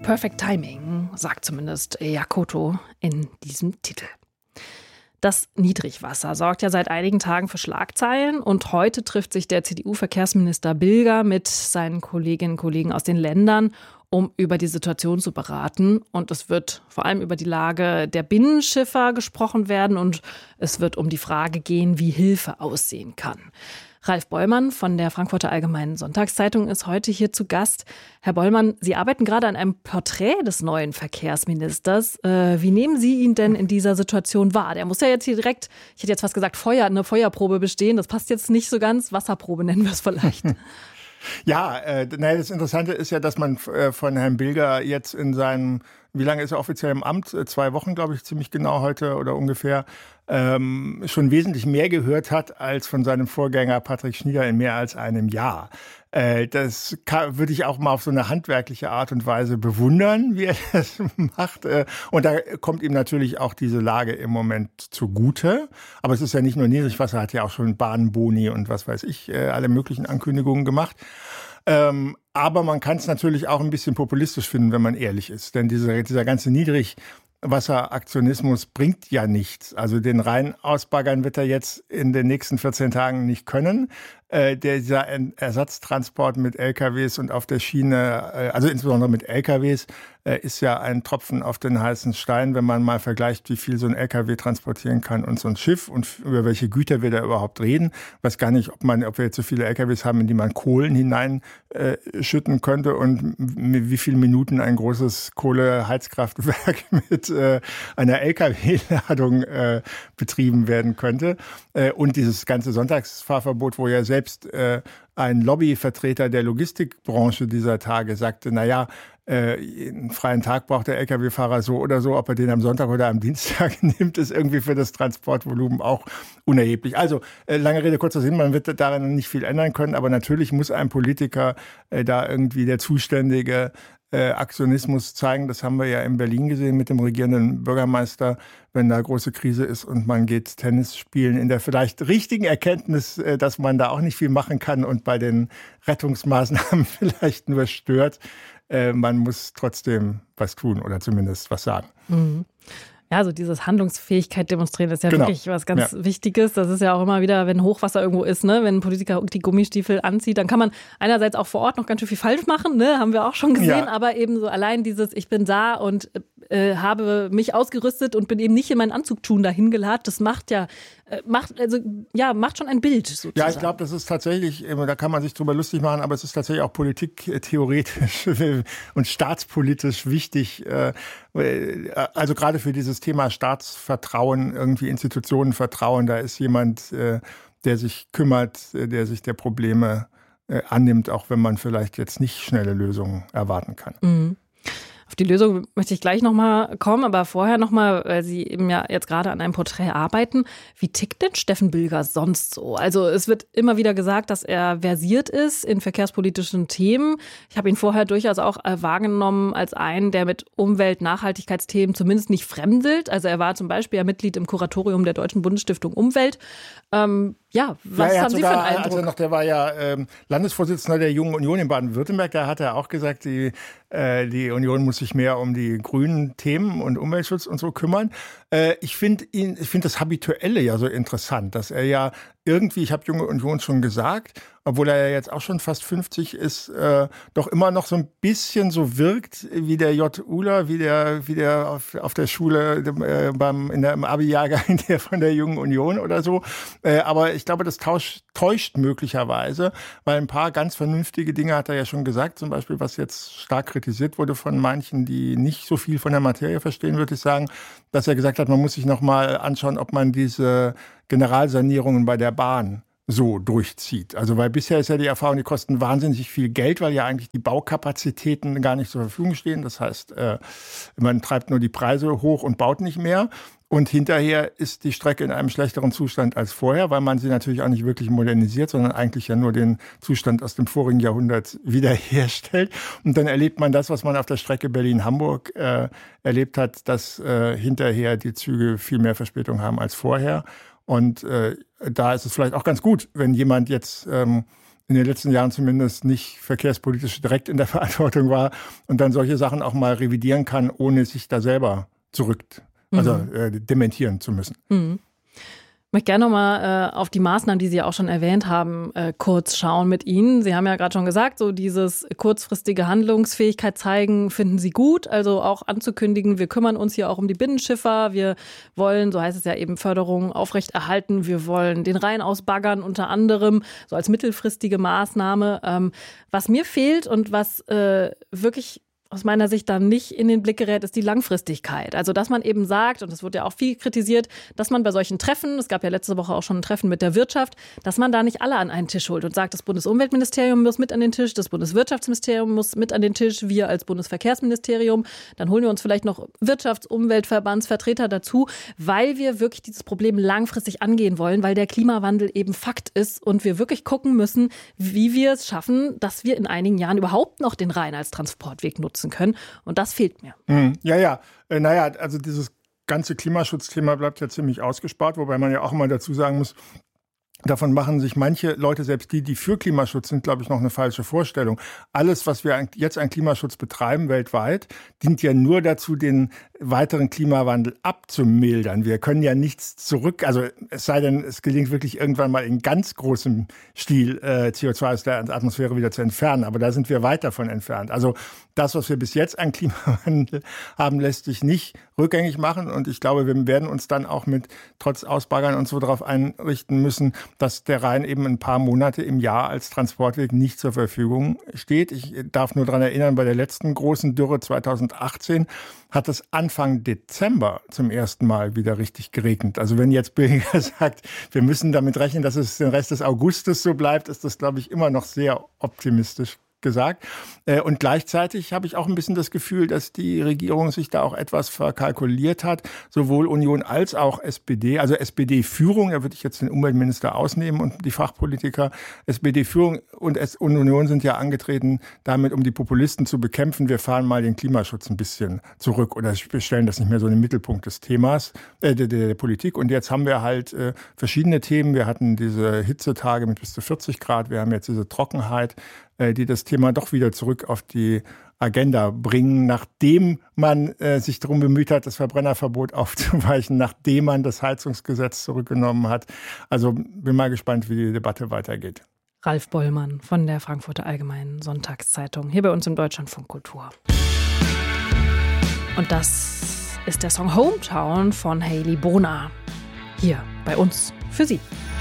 Perfect Timing, sagt zumindest Jakoto in diesem Titel. Das Niedrigwasser sorgt ja seit einigen Tagen für Schlagzeilen und heute trifft sich der CDU-Verkehrsminister Bilger mit seinen Kolleginnen und Kollegen aus den Ländern, um über die Situation zu beraten. Und es wird vor allem über die Lage der Binnenschiffer gesprochen werden und es wird um die Frage gehen, wie Hilfe aussehen kann. Ralf Bollmann von der Frankfurter Allgemeinen Sonntagszeitung ist heute hier zu Gast. Herr Bollmann, Sie arbeiten gerade an einem Porträt des neuen Verkehrsministers. Wie nehmen Sie ihn denn in dieser Situation wahr? Der muss ja jetzt hier direkt, ich hätte jetzt fast gesagt, eine Feuerprobe bestehen. Das passt jetzt nicht so ganz. Wasserprobe nennen wir es vielleicht. Ja, das Interessante ist ja, dass man von Herrn Bilger jetzt in seinem, wie lange ist er offiziell im Amt? 2 Wochen, glaube ich, ziemlich genau heute oder ungefähr, schon wesentlich mehr gehört hat als von seinem Vorgänger Patrick Schnieder in mehr als einem Jahr. Das würde ich auch mal auf so eine handwerkliche Art und Weise bewundern, wie er das macht. Und da kommt ihm natürlich auch diese Lage im Moment zugute. Aber es ist ja nicht nur Niedrigwasser, hat ja auch schon Bahnboni und was weiß ich, alle möglichen Ankündigungen gemacht. Aber man kann es natürlich auch ein bisschen populistisch finden, wenn man ehrlich ist. Denn dieser ganze Niedrigwasseraktionismus bringt ja nichts. Also den Rhein ausbaggern wird er jetzt in den nächsten 14 Tagen nicht können. Dieser Ersatztransport mit LKWs und auf der Schiene, also insbesondere mit LKWs, ist ja ein Tropfen auf den heißen Stein, wenn man mal vergleicht, wie viel so ein LKW transportieren kann und so ein Schiff und über welche Güter wir da überhaupt reden. Ich weiß gar nicht, ob wir jetzt so viele LKWs haben, in die man Kohlen hineinschütten könnte und wie viele Minuten ein großes Kohleheizkraftwerk mit einer LKW-Ladung betrieben werden könnte. Und dieses ganze Sonntagsfahrverbot, wo ja selbst ein Lobbyvertreter der Logistikbranche dieser Tage sagte, einen freien Tag braucht der Lkw-Fahrer so oder so, ob er den am Sonntag oder am Dienstag nimmt, ist irgendwie für das Transportvolumen auch unerheblich. Also lange Rede, kurzer Sinn, man wird daran nicht viel ändern können, aber natürlich muss ein Politiker da irgendwie der zuständige Aktionismus zeigen. Das haben wir ja in Berlin gesehen mit dem regierenden Bürgermeister, wenn da große Krise ist und man geht Tennis spielen in der vielleicht richtigen Erkenntnis, dass man da auch nicht viel machen kann und bei den Rettungsmaßnahmen vielleicht nur stört. Man muss trotzdem was tun oder zumindest was sagen. Mhm. Ja, so dieses Handlungsfähigkeit demonstrieren ist ja wirklich was ganz Wichtiges. Das ist ja auch immer wieder, wenn Hochwasser irgendwo ist, ne, wenn ein Politiker die Gummistiefel anzieht, dann kann man einerseits auch vor Ort noch ganz schön viel falsch machen, ne, haben wir auch schon gesehen, aber eben so allein dieses, ich bin da und habe mich ausgerüstet und bin eben nicht in meinen Anzugtun dahin geladen, das macht schon ein Bild sozusagen. Ja, ich glaube, das ist tatsächlich, da kann man sich drüber lustig machen, aber es ist tatsächlich auch politiktheoretisch und staatspolitisch wichtig, also gerade für dieses Thema Staatsvertrauen, irgendwie Institutionenvertrauen, da ist jemand, der sich kümmert, der sich der Probleme annimmt, auch wenn man vielleicht jetzt nicht schnelle Lösungen erwarten kann. Mhm. Auf die Lösung möchte ich gleich nochmal kommen, aber vorher nochmal, weil Sie eben ja jetzt gerade an einem Porträt arbeiten. Wie tickt denn Steffen Bilger sonst so? Also es wird immer wieder gesagt, dass er versiert ist in verkehrspolitischen Themen. Ich habe ihn vorher durchaus auch wahrgenommen als einen, der mit Umwelt-Nachhaltigkeitsthemen zumindest nicht fremdelt. Also er war zum Beispiel ja Mitglied im Kuratorium der Deutschen Bundesstiftung Umwelt. Was haben Sie für einen Eindruck? Der war ja Landesvorsitzender der Jungen Union in Baden-Württemberg. Da hat er auch gesagt, die Union muss sich mehr um die grünen Themen und Umweltschutz und so kümmern. Ich finde das Habituelle ja so interessant, dass er ja irgendwie, ich habe Junge Union schon gesagt, obwohl er ja jetzt auch schon fast 50 ist, doch immer noch so ein bisschen so wirkt wie der J. Uhler, wie der auf der Schule im Abi-Jahrgang der von der Jungen Union oder so. Aber ich glaube, das täuscht möglicherweise, weil ein paar ganz vernünftige Dinge hat er ja schon gesagt, zum Beispiel, was jetzt stark kritisiert wurde von manchen, die nicht so viel von der Materie verstehen, würde ich sagen, dass er gesagt hat, man muss sich noch mal anschauen, ob man diese Generalsanierungen bei der Bahn so durchzieht. Also weil bisher ist ja die Erfahrung, die kosten wahnsinnig viel Geld, weil ja eigentlich die Baukapazitäten gar nicht zur Verfügung stehen. Das heißt, man treibt nur die Preise hoch und baut nicht mehr. Und hinterher ist die Strecke in einem schlechteren Zustand als vorher, weil man sie natürlich auch nicht wirklich modernisiert, sondern eigentlich ja nur den Zustand aus dem vorigen Jahrhundert wiederherstellt. Und dann erlebt man das, was man auf der Strecke Berlin-Hamburg erlebt hat, dass hinterher die Züge viel mehr Verspätung haben als vorher. Und da ist es vielleicht auch ganz gut, wenn jemand jetzt in den letzten Jahren zumindest nicht verkehrspolitisch direkt in der Verantwortung war und dann solche Sachen auch mal revidieren kann, ohne sich da selber dementieren zu müssen. Mhm. Ich möchte gerne nochmal auf die Maßnahmen, die Sie ja auch schon erwähnt haben, kurz schauen mit Ihnen. Sie haben ja gerade schon gesagt, so dieses kurzfristige Handlungsfähigkeit zeigen, finden Sie gut. Also auch anzukündigen, wir kümmern uns hier auch um die Binnenschiffer. Wir wollen, so heißt es ja eben, Förderung aufrechterhalten. Wir wollen den Rhein ausbaggern, unter anderem, so als mittelfristige Maßnahme. Was mir fehlt und was wirklich aus meiner Sicht dann nicht in den Blick gerät, ist die Langfristigkeit. Also, dass man eben sagt, und das wird ja auch viel kritisiert, dass man bei solchen Treffen, es gab ja letzte Woche auch schon ein Treffen mit der Wirtschaft, dass man da nicht alle an einen Tisch holt und sagt, das Bundesumweltministerium muss mit an den Tisch, das Bundeswirtschaftsministerium muss mit an den Tisch, wir als Bundesverkehrsministerium, dann holen wir uns vielleicht noch Umweltverbandsvertreter dazu, weil wir wirklich dieses Problem langfristig angehen wollen, weil der Klimawandel eben Fakt ist und wir wirklich gucken müssen, wie wir es schaffen, dass wir in einigen Jahren überhaupt noch den Rhein als Transportweg nutzen können. Und das fehlt mir. Also dieses ganze Klimaschutzthema bleibt ja ziemlich ausgespart, wobei man ja auch mal dazu sagen muss, davon machen sich manche Leute, selbst die für Klimaschutz sind, glaube ich, noch eine falsche Vorstellung. Alles, was wir jetzt an Klimaschutz betreiben weltweit, dient ja nur dazu, den weiteren Klimawandel abzumildern. Wir können ja nichts zurück, also es sei denn, es gelingt wirklich irgendwann mal in ganz großem Stil CO2 aus der Atmosphäre wieder zu entfernen. Aber da sind wir weit davon entfernt. Also das, was wir bis jetzt an Klimawandel haben, lässt sich nicht rückgängig machen. Und ich glaube, wir werden uns dann auch trotz Ausbaggern und so darauf einrichten müssen, dass der Rhein eben ein paar Monate im Jahr als Transportweg nicht zur Verfügung steht. Ich darf nur daran erinnern, bei der letzten großen Dürre 2018 hat es Anfang Dezember zum ersten Mal wieder richtig geregnet. Also wenn jetzt Billiger sagt, wir müssen damit rechnen, dass es den Rest des Augustes so bleibt, ist das, glaube ich, immer noch sehr optimistisch gesagt. Und gleichzeitig habe ich auch ein bisschen das Gefühl, dass die Regierung sich da auch etwas verkalkuliert hat, sowohl Union als auch SPD. Also SPD-Führung, da würde ich jetzt den Umweltminister ausnehmen und die Fachpolitiker. SPD-Führung und Union sind ja angetreten, damit um die Populisten zu bekämpfen. Wir fahren mal den Klimaschutz ein bisschen zurück oder stellen das nicht mehr so in den Mittelpunkt des Themas, der Politik. Und jetzt haben wir halt verschiedene Themen. Wir hatten diese Hitzetage mit bis zu 40 Grad. Wir haben jetzt diese Trockenheit, die das Thema doch wieder zurück auf die Agenda bringen, nachdem man sich darum bemüht hat, das Verbrennerverbot aufzuweichen, nachdem man das Heizungsgesetz zurückgenommen hat. Also bin mal gespannt, wie die Debatte weitergeht. Ralf Bollmann von der Frankfurter Allgemeinen Sonntagszeitung, hier bei uns im Deutschlandfunk Kultur. Und das ist der Song Hometown von Hailey Bonar. Hier bei uns für Sie.